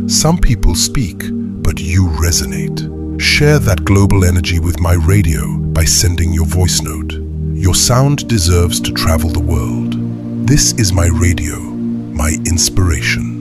Some people speak, but you resonate. Share that global energy with My Radio by sending your voice note. Your sound deserves to travel the world. This is My Radio, my inspiration.